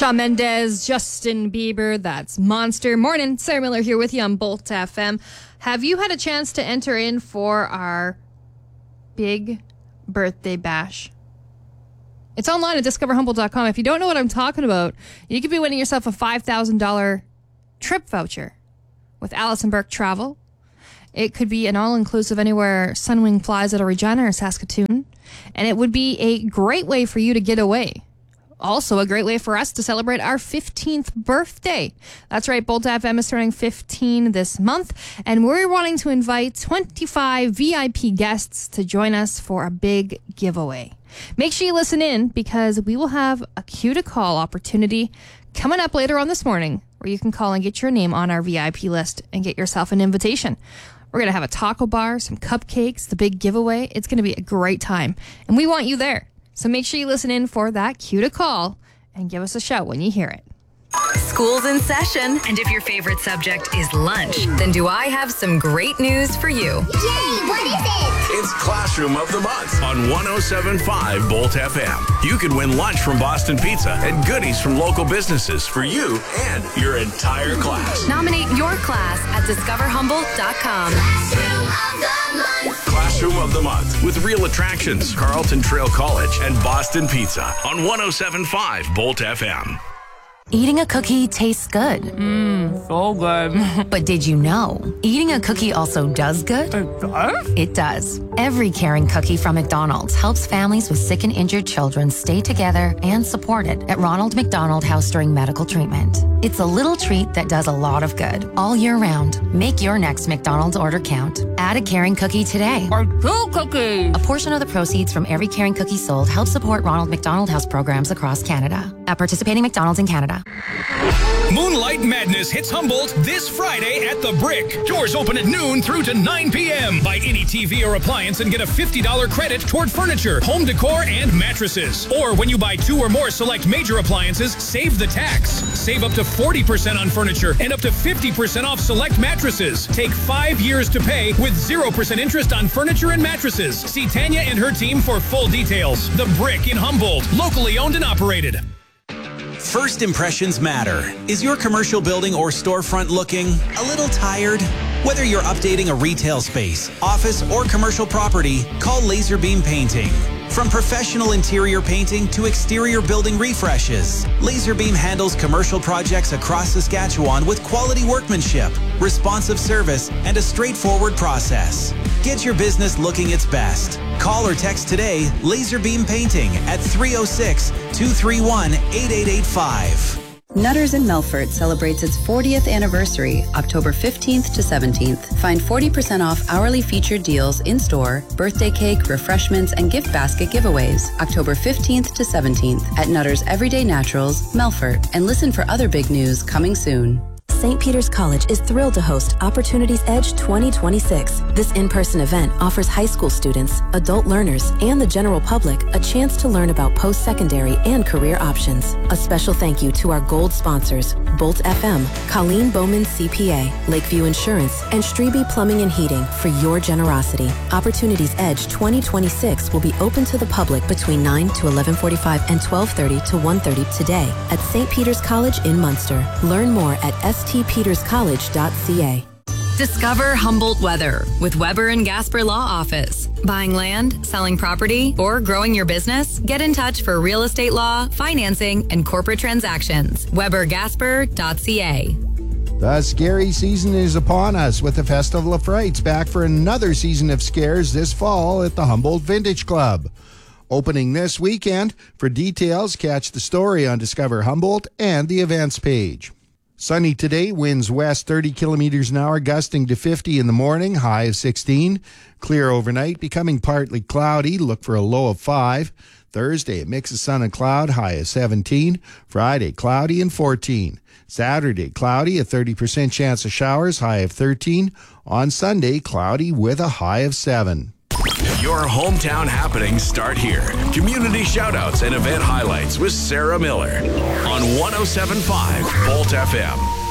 Shawn Mendes, Justin Bieber, that's Monster. Morning, Sarah Miller here with you on Bolt FM. Have you had a chance to enter in for our big birthday bash? It's online at discoverhumble.com. If you don't know what I'm talking about, you could be winning yourself a $5,000 trip voucher with Allison Burke Travel. It could be an all-inclusive anywhere Sunwing flies out of Regina or Saskatoon. And it would be a great way for you to get away. Also a great way for us to celebrate our 15th birthday. That's right, Bolt FM is turning 15 this month, and we're wanting to invite 25 VIP guests to join us for a big giveaway. Make sure you listen in, because we will have a cue to call opportunity coming up later on this morning, where you can call and get your name on our VIP list and get yourself an invitation. We're going to have a taco bar, some cupcakes, the big giveaway. It's going to be a great time, and we want you there. So make sure you listen in for that cue to call and give us a shout when you hear it. School's in session, and if your favorite subject is lunch, then do I have some great news for you. Yay, what is it? It's Classroom of the Month on 107.5 Bolt FM. You can win lunch from Boston Pizza and goodies from local businesses for you and your entire class. Nominate your class at discoverhumble.com. Classroom of the Month. Classroom of the Month with real attractions, Carleton Trail College and Boston Pizza on 107.5 Bolt FM. Eating a cookie tastes good. So good. But did you know, eating a cookie also does good? It does? It does. Every caring cookie from McDonald's helps families with sick and injured children stay together and supported at Ronald McDonald House during medical treatment. It's a little treat that does a lot of good all year round. Make your next McDonald's order count. Add a caring cookie today. Or 2 cookies. A portion of the proceeds from every caring cookie sold helps support Ronald McDonald House programs across Canada. At participating McDonald's in Canada. Moonlight Madness hits Humboldt this Friday at The Brick. Doors open at noon through to 9 p.m. Buy any TV or appliance and get a $50 credit toward furniture, home decor, and mattresses. Or when you buy 2 or more select major appliances, save the tax. Save up to 40% on furniture and up to 50% off select mattresses. Take 5 years to pay with 0% interest on furniture and mattresses. See Tanya and her team for full details. The Brick in Humboldt, locally owned and operated. First impressions matter. Is your commercial building or storefront looking a little tired? Whether you're updating a retail space, office, or commercial property, call Laserbeam Painting. From professional interior painting to exterior building refreshes, Laserbeam handles commercial projects across Saskatchewan with quality workmanship, responsive service, and a straightforward process. Get your business looking its best. Call or text today Laserbeam Painting at 306-231-8885. Nutters in Melfort celebrates its 40th anniversary, October 15th to 17th. Find 40% off hourly featured deals in-store, birthday cake, refreshments, and gift basket giveaways, October 15th to 17th at Nutters Everyday Naturals, Melfort. And listen for other big news coming soon. St. Peter's College is thrilled to host Opportunities Edge 2026. This in-person event offers high school students, adult learners, and the general public a chance to learn about post-secondary and career options. A special thank you to our gold sponsors, Bolt FM, Colleen Bowman CPA, Lakeview Insurance, and Strebe Plumbing and Heating for your generosity. Opportunities Edge 2026 will be open to the public between 9 to 11:45 and 12:30 to 1:30 today at St. Peter's College in Munster. Learn more at stpeterscollege.ca. Discover Humboldt weather with Weber and Gasper Law Office. Buying land, selling property, or growing your business? Get in touch for real estate law, financing, and corporate transactions. WeberGasper.ca. The scary season is upon us with the Festival of Frights back for another season of scares this fall at the Humboldt Vintage Club. Opening this weekend. For details, catch the story on Discover Humboldt and the events page. Sunny today, winds west 30 kilometers an hour, gusting to 50 in the morning, high of 16. Clear overnight, becoming partly cloudy, look for a low of 5. Thursday, a mix of sun and cloud, high of 17. Friday, cloudy and 14. Saturday, cloudy, a 30% chance of showers, high of 13. On Sunday, cloudy with a high of 7. Your hometown happenings start here. Community shoutouts and event highlights with Sarah Miller on 107.5 Bolt FM.